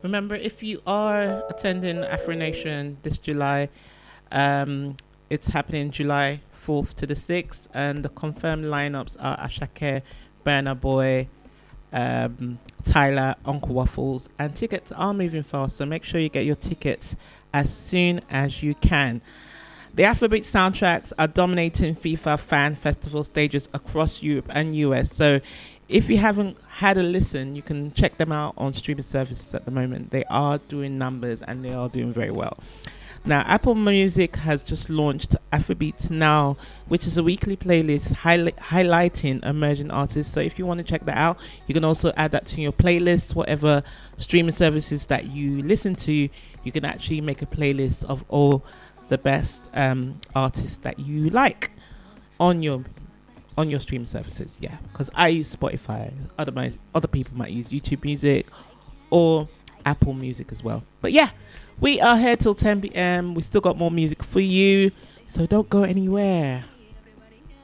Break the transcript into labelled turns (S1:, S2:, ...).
S1: Remember, if you are attending Afro Nation this July, it's happening July 4th to the 6th, and the confirmed lineups are Ashake, Burna Boy, Tyler, Uncle Waffles, and tickets are moving fast, so make sure you get your tickets as soon as you can. The Afrobeat soundtracks are dominating FIFA fan festival stages across Europe and US, so if you haven't had a listen, you can check them out on streaming services at the moment. They are doing numbers and they are doing very well. Now, Apple Music has just launched Afrobeats Now, which is a weekly playlist highlighting emerging artists. So if you want to check that out, you can also add that to your playlist. Whatever streaming services that you listen to, you can actually make a playlist of all the best artists that you like on your streaming services. Yeah, because I use Spotify. Other people might use YouTube Music or Apple Music as well. But yeah, we are here till 10 p.m. We still got more music for you, so don't go anywhere.